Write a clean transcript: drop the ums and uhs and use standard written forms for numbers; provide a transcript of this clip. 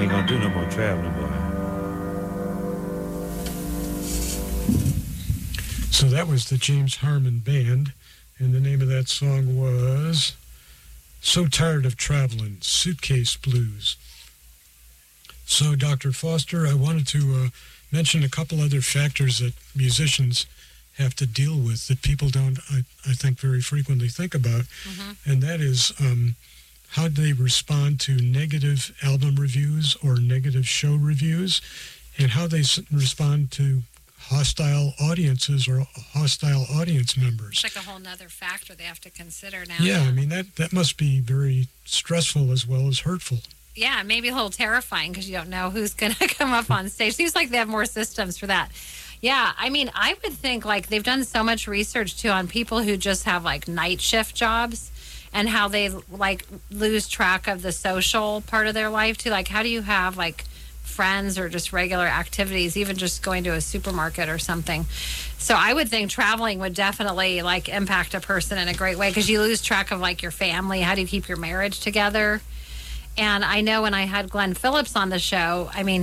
ain't gonna do no more traveling, boy. So that was the James Harmon Band, and the name of that song was So Tired of Traveling, Suitcase Blues. So, Dr. Foster, I wanted to mention a couple other factors that musicians have to deal with that people don't, I think, very frequently think about, and that is how they respond to negative album reviews or negative show reviews, and how they respond to hostile audiences or hostile audience members. It's like a whole nother factor they have to consider now. Yeah, I mean, that must be very stressful as well as hurtful. Yeah, maybe a little terrifying because you don't know who's going to come up on stage. Seems like they have more systems for that. Yeah, I mean, I would think like they've done so much research too on people who just have like night shift jobs and how they like lose track of the social part of their life too. Like, how do you have like friends or just regular activities, even just going to a supermarket or something? So I would think traveling would definitely like impact a person in a great way because you lose track of like your family. How do you keep your marriage together? And I know when I had Glenn Phillips on the show, I mean,